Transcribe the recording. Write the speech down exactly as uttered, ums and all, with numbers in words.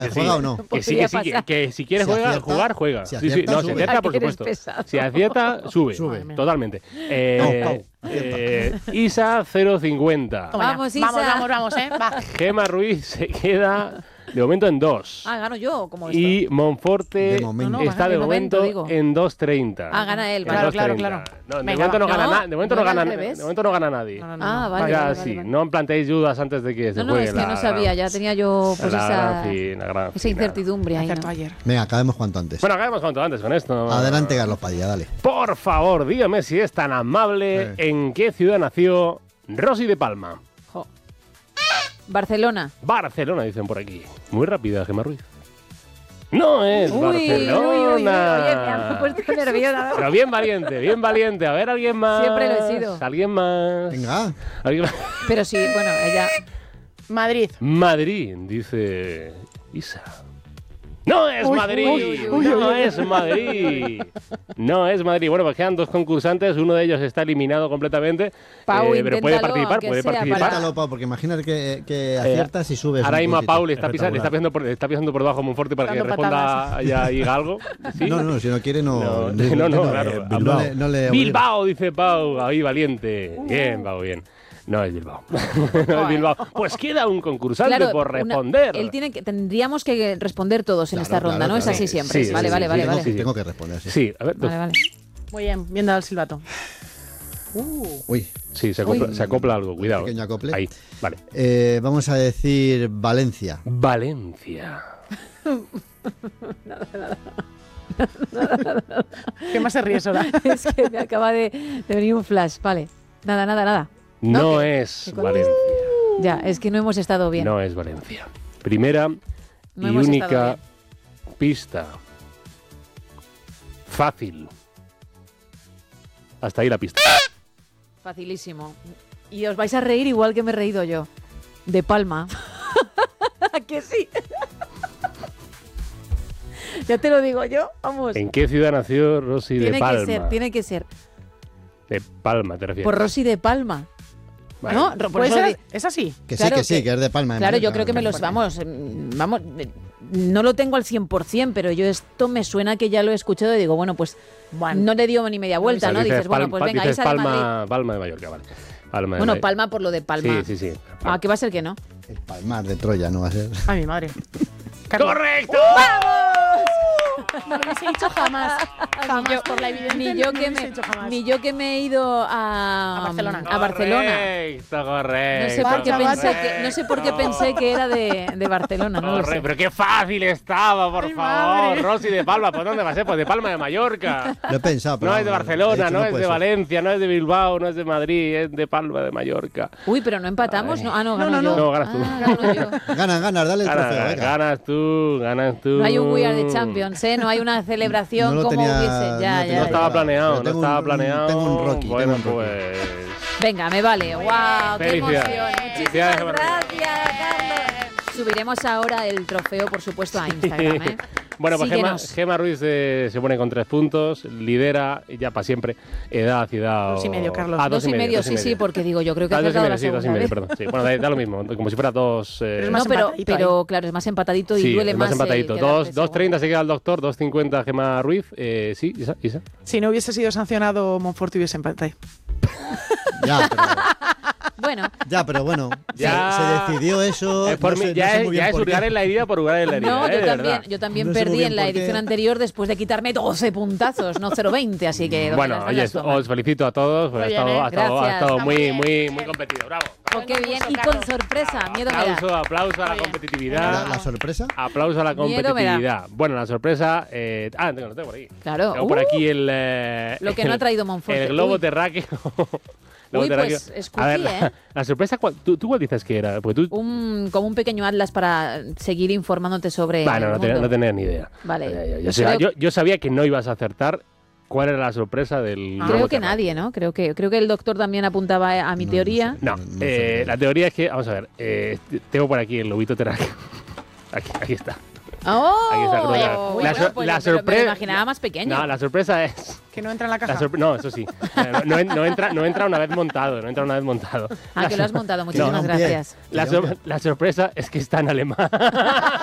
¿Juega o no? Que sí, que sí, que, que si quieres Si juega, acierta, jugar, juega. si sí, sí, acierta, no, si sube. acierta, por Ay, eres supuesto. pesado. Si acierta, sube. Sube. Totalmente. Eh, Pau, Pau, eh, Isa cero cincuenta. Toma ya. Vamos, Isa. Vamos, vamos, vamos, ¿eh? Va. Gema Ruiz se queda de momento en dos. Ah, gano yo, como esto. Y Monforte De momento. No, no, está de de momento, momento digo. en dos treinta. Ah, gana él, En vale. Claro, dos claro, treinta. claro. No, de Venga, momento no va. gana No, nadie. De momento no no era gana al revés. De momento no gana nadie. No, no, no. Ah, no. vale, Ya, vale, sí, vale. no planteéis dudas antes de que se No, no, juegue es que la no sabía, gran- ya tenía yo pues la esa, gran fin- la gran esa final. incertidumbre ahí, Acertó ¿no? ayer. Venga, acabemos cuanto antes. Bueno, acabemos cuanto antes con esto. Adelante, Carlos Padilla, dale. Por favor, dígame si es tan amable Eh. en qué ciudad nació Rosy de Palma. Jo. Barcelona. Barcelona, dicen por aquí. Muy rápida, Gemma Ruiz. No es Uy, Barcelona. uy, uy, uy, oye, me han puesto nerviosa. Pero bien valiente, bien valiente. A ver, alguien más. Siempre lo he sido. Alguien más. Venga. ¿Alguien más? Pero sí, bueno, ella... Madrid. Madrid, dice Isa. ¡No es Uy, Madrid! uy, uy, ¡No uy, uy. es Madrid! No es Madrid. Bueno, pues quedan dos concursantes. Uno de ellos está eliminado completamente. Pau, eh, pero puede inténtalo, participar, aunque puede sea participar. para- Inténtalo, Pau, porque imagínate que, que aciertas y subes. Ahora un mismo a puntito. Pau le está, pisando, le está pisando por, le está pisando por debajo Monforte para que Dando responda patadas. ya diga algo. ¿Sí? No, no, si no quiere, no. No, no, no, claro. eh, Bilbao. No le, no le Bilbao, dice Pau. Ahí, valiente. Bien, Pau, bien. No es Bilbao. No es Bilbao. Pues queda un concursante Claro, por una- responder. él tiene que, tendríamos que responder todos en Claro, esta ronda, claro, ¿no? Es claro. así siempre. Sí, vale, sí, vale, sí, vale, sí, vale. sí. Tengo que responder, sí. Sí, a ver. Vale, vale. Muy bien, bien dado el silbato. Uy, Sí, se acopla, Uy. se acopla algo, cuidado. pequeño acople. Ahí, vale. eh, vamos a decir Valencia. Valencia. ¿Qué más se ríe, Sora? Es que me acaba de, de venir un flash. Vale. Nada, nada, nada. No, No, que- es que con- Valencia. Ya, es que no hemos estado bien. No es Valencia. Primera No y hemos estado única bien. pista. Fácil. Hasta ahí la pista. Facilísimo. Y os vais a reír igual que me he reído yo. De Palma. ¿A que sí? Ya te lo digo yo, vamos. ¿En qué ciudad nació Rosy Tiene de Palma? que ser, tiene que ser. De Palma, te refieres. Por Rosy de Palma. Vale. ¿No? Ro- por Pues eso esa- di- es así. Que Claro sí, que sí, que- que es de Palma. de Claro, yo Mallorca. creo que me los... Vamos, mm, vamos, eh, no lo tengo al cien por ciento, pero yo esto me suena que ya lo he escuchado y digo, bueno, pues Bueno. no le dio ni media vuelta, O sea, ¿no? Dices, bueno, Pal- pues Pa- venga, ahí dices sale Madrid. Palma, Palma de Mallorca, vale. Palma de Bueno, Mallorca. Palma por lo de Palma. Sí, sí, sí. Ah, que va a ser que no. El Palmar de Troya, no va a ser. A mi madre. Carlos, ¡Correcto! no lo hubiese dicho jamás. Jamás, yo- por la evidencia. Ni no yo, lo que hubiese me, dicho jamás. ni yo que me he ido a, A Barcelona. a Barcelona. Correcto, correcto. No sé por qué Correcto. pensé que, no sé por qué pensé que era de, de Barcelona, no lo Correcto, sé. pero qué fácil estaba, por Ay, favor. madre. Rosy de Palma, ¿por dónde va a ser? Pues de Palma de Mallorca. Lo he pensado, pero No es de vamos, he Barcelona, dicho, no es puede de ser. Valencia, no es de Bilbao, no es de Madrid, es de Palma de Mallorca. Uy, pero no empatamos, ¿no? Ah, no, No, gano no, yo. no, ganas tú. Ah, gano yo. Ganas, ganas, dale el trofeo, Ganas, venga. ganas tú, ganas tú. No hay un We Are the Champions, ¿eh? No hay una celebración No lo como tenía- hubiese. no Ya, lo tenía ya, No ya. estaba planeado, no Pero tengo estaba un- planeado. tengo un Rocky, Bueno, tengo un Rocky. pues... Venga, me vale. ¡Wow! ¡Qué Felicidades. emoción! Felicidades, Muchísimas gracias, Carlos. Subiremos ahora el trofeo, por supuesto, a Instagram, ¿eh? Bueno, pues Gema, Síguenos. Gema Ruiz eh, se pone con tres puntos, lidera y ya para siempre edad, ciudad. Dos y medio, Carlos. Ah, Dos y medio, sí, sí, porque digo, yo creo que Ah, ha dos y acertado medio, la sí, dos y segunda medio, vez. perdón. Sí. Bueno, da, da lo mismo, como si fuera dos. eh, Pero es No, más pero, empatadito pero claro, es más empatadito y sí, duele es más. más el empatadito. quedar de Dos, dos segundo. treinta se queda el doctor, dos cincuenta Gema Ruiz. Eh, sí, Isa, Isa. Si no hubiese sido sancionado, Monforte hubiese empatado. Ya, pero, Bueno, ya, pero bueno, se- Ya. se, decidió eso. Es por no mí, sé- ya, no sé es, muy bien ya es por qué. hurgar en la herida por hurgar en la herida. no, eh, yo de también, verdad. yo también No sé muy perdí bien en la por qué. edición anterior después de quitarme doce puntazos, no cero veinte, así que... ¿dónde Bueno, las oye, ganas toman? os felicito a todos, porque ha Muy estado, bien, ha ¿eh? estado, ha Gracias. estado Está muy, muy bien, muy, muy muy bien. competido. Bravo. Oh, qué bien, y con sorpresa, miedo me Aplauso, da. aplauso a la Muy bien. competitividad. La, la sorpresa. Aplauso a la Miedo me da. competitividad. Bueno, la sorpresa. Eh, ah, tengo, lo tengo por aquí. Claro. Tengo por Uh, aquí el. eh, Lo que no ha traído Monforte. El globo Uy. terráqueo. Uy, Globo pues, terráqueo. escupí, A ver, la, ¿eh? la sorpresa, ¿cuál- ¿tú, ¿tú cuál dices que era? Porque tú. Un, como un pequeño atlas para seguir informándote sobre Bueno, el no, tenía, mundo. no tenía ni idea. Vale. Ya, ya, ya. Yo, sabía, Creo- yo- yo sabía que no ibas a acertar cuál era la sorpresa del. Creo globo que terráqueo. nadie, ¿no? Creo que, creo que el doctor también apuntaba a mi No, teoría. no sé. No, No sé eh, qué. la teoría es que. Vamos a ver. eh, tengo por aquí el lobito terráqueo. Aquí, aquí está. ¡Oh! Aquí está, creo que la- Bueno, la sor- pues la lo- pero me lo sorpresa- imaginaba más pequeño. No, la sorpresa es. Que no entra en la caja. La sorpre- no, eso sí. Eh, No, no- no entra, no entra una vez montado, no entra una vez montado. Ah, La que lo sor- has montado. No, Muchísimas un pie. gracias. La, Que lleva un sor- pie. la sorpresa es que está en alemán.